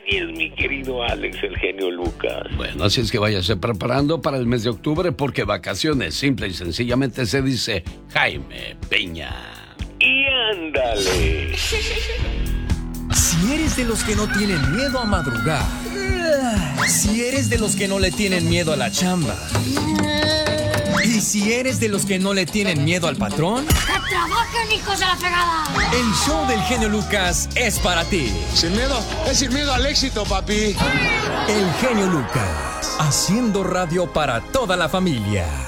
Así es, mi querido Alex, el genio Lucas. Bueno, así es que váyase preparando para el mes de octubre, porque vacaciones, simple y sencillamente se dice Jaime Piña. Y ándale. Si eres de los que no tienen miedo a madrugar, si eres de los que no le tienen miedo a la chamba, y si eres de los que no le tienen miedo al patrón, ¡que trabajen, hijos de la fregada! El show del genio Lucas es para ti. Sin miedo, es sin miedo al éxito, papi. El genio Lucas, haciendo radio para toda la familia.